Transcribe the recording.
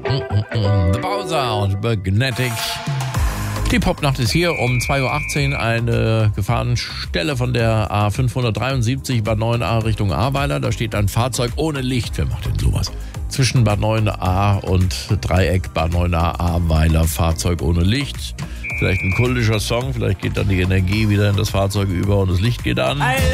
The Bowser und Magnetic. Die Popnacht ist hier um 2.18 Uhr. Eine Gefahrenstelle von der A573 Bad 9a Richtung Ahrweiler. Da steht ein Fahrzeug ohne Licht. Wer macht denn sowas? Zwischen Bad 9a und Dreieck Bad 9a Ahrweiler. Fahrzeug ohne Licht. Vielleicht ein kultischer Song. Vielleicht geht dann die Energie wieder in das Fahrzeug über und das Licht geht an.